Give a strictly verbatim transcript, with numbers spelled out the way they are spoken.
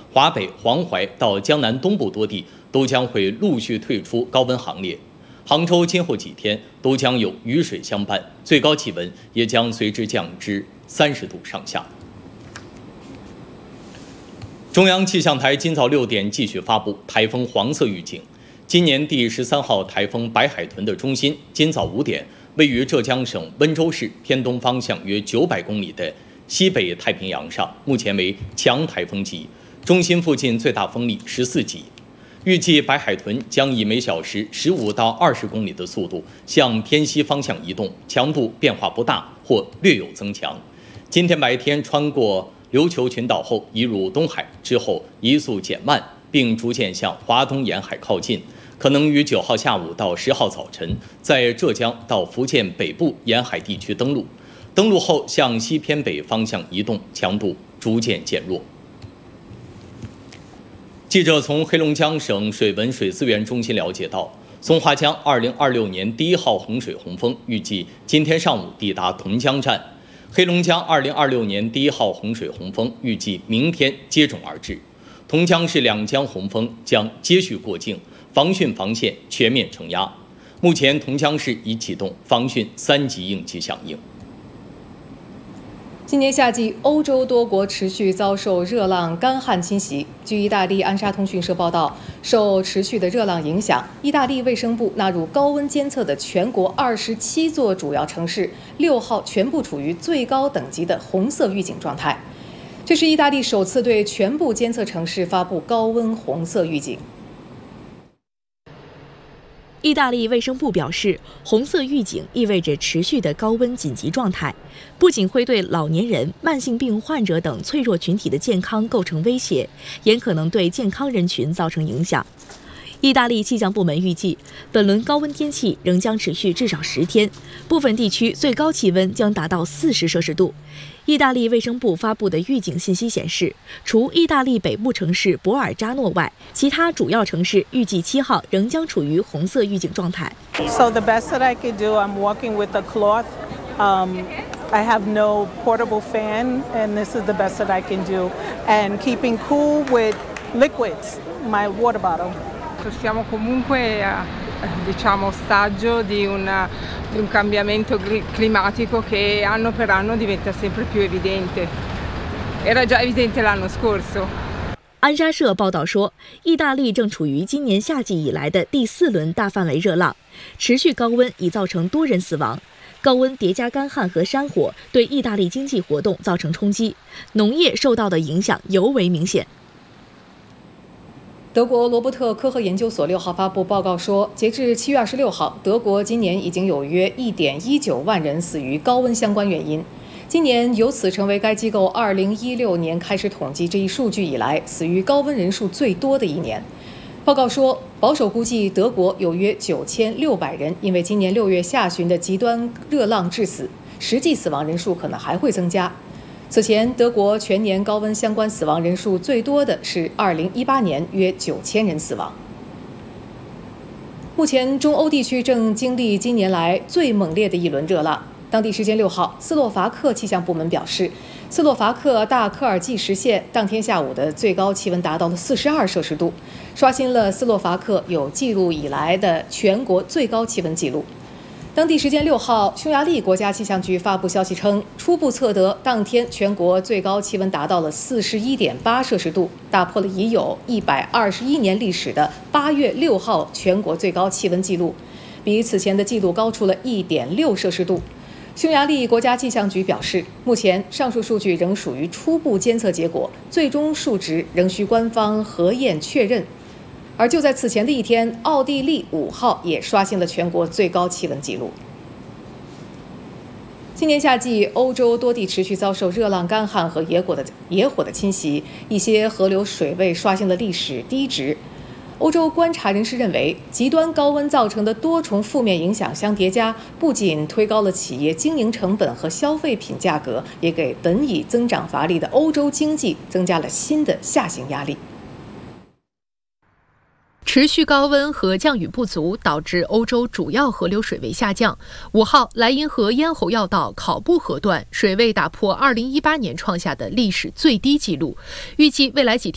华北、黄淮到江南东部多地都将会陆续退出高温行列。杭州今后几天都将有雨水相伴，最高气温也将随之降至三十度上下。中央气象台今早六点继续发布台风黄色预警。今年第十三号台风白海豚的中心，今早五点位于浙江省温州市偏东方向约九百公里的西北太平洋上，目前为强台风级。中心附近最大风力十四级，预计白海豚将以每小时十五到二十公里的速度向偏西方向移动，强度变化不大或略有增强。今天白天穿过琉球群岛后移入东海，之后移速减慢，并逐渐向华东沿海靠近，可能于九号下午到十号早晨在浙江到福建北部沿海地区登陆，登陆后向西偏北方向移动，强度逐渐减弱。记者从黑龙江省水文水资源中心了解到，松花江二零二六年第一号洪水洪峰预计今天上午抵达同江站，黑龙江二零二六年第一号洪水洪峰预计明天接踵而至，同江市两江洪峰将接续过境，防汛防限全面承压。目前同江市已启动防汛三级应急响应。 今年夏季，欧洲多国持续遭受热浪干旱侵袭。据意大利安莎通讯社报道，受持续的热浪影响，意大利卫生部纳入高温监测的全国二十七座主要城市，六号全部处于最高等级的红色预警状态。这是意大利首次对全部监测城市发布高温红色预警。 意大利卫生部表示，红色预警意味着持续的高温紧急状态，不仅会对老年人、慢性病患者等脆弱群体的健康构成威胁，也可能对健康人群造成影响。意大利气象部门预计，本轮高温天气仍将持续至少十天，部分地区最高气温将达到四十摄氏度。意大利卫生部发布的预警信息显示，除意大利北部城市博尔扎诺外，其他主要城市预计七号仍将处于红色预警状态。 So the best that I could do, I'm walking with a cloth. Um, I have no portable fan, and this is the best that I can do. And keeping cool with liquids, my water bottle. Siamo comunque a diciamo ostaggio di un, di un cambiamento climatico che anno per anno diventa sempre più evidente. Era già evidente l'anno scorso. 安莎社报道说，意大利正处于今年夏季以来的第四轮大范围热浪，持续高温已造成多人死亡。高温叠加干旱和山火，对意大利经济活动造成冲击，农业受到的影响尤为明显。 德国罗伯特科赫研究所六号发布报告说，截至七月二十六号，德国今年已经有约一点一九万人死于高温相关原因。今年由此成为该机构二零一六年开始统计这一数据以来死于高温人数最多的一年。报告说，保守估计德国有约九千六百人因为今年六月下旬的极端热浪致死，实际死亡人数可能还会增加。此前，德国全年高温相关死亡人数最多的是二零一八年，约九千人死亡。目前，中欧地区正经历今年来最猛烈的一轮热浪。当地时间六号，斯洛伐克气象部门表示，斯洛伐克大科尔济什县当天下午的最高气温达到了四十二摄氏度，刷新了斯洛伐克有记录以来的全国最高气温纪录。当地时间六号，匈牙利国家气象局发布消息称，初步测得当天全国最高气温达到了四十一点八摄氏度，打破了已有一百二十一年历史的八月六号全国最高气温纪录，比此前的纪录高出了一点六摄氏度。匈牙利国家气象局表示，目前上述数据仍属于初步监测结果，最终数值仍需官方核验确认。而就在此前的一天，奥地利五号也刷新了全国最高气温纪录。今年夏季，欧洲多地持续遭受热浪、干旱和野火的野火的侵袭，一些河流水位刷新了历史低值。欧洲观察人士认为，极端高温造成的多重负面影响相叠加，不仅推高了企业经营成本和消费品价格，也给本已增长乏力的欧洲经济增加了新的下行压力。 持续高温和降雨不足导致欧洲主要河流水位下降。五号，莱茵河咽喉要道考布河段水位打破二零一八年创下的历史最低纪录。预计未来几天